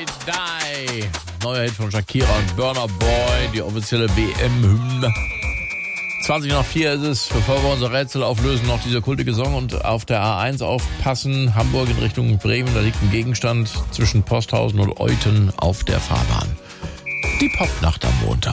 Die. Neuer Hit von Shakira und Burna Boy, die offizielle WM-Hymne. 20 nach 4 ist es, bevor wir unser Rätsel auflösen, noch dieser kultige Song und auf der A1 aufpassen. Hamburg in Richtung Bremen, da liegt ein Gegenstand zwischen Posthausen und Euthen auf der Fahrbahn. Die Popnacht am Montag.